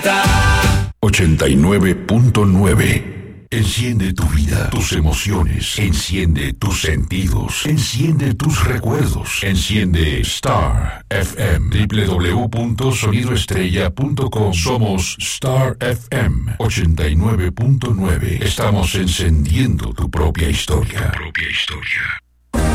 favorita. 89.9. Enciende tu vida, tus emociones, enciende tus sentidos, enciende tus recuerdos, enciende Star FM, www.sonidoestrella.com. Somos Star FM 89.9. Estamos encendiendo tu propia historia.